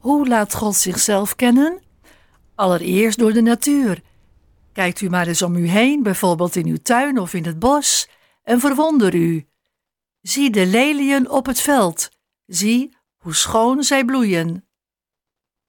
Hoe laat God zichzelf kennen? Allereerst door de natuur. Kijkt u maar eens om u heen, bijvoorbeeld in uw tuin of in het bos, en verwonder u. Zie de leliën op het veld. Zie hoe schoon zij bloeien.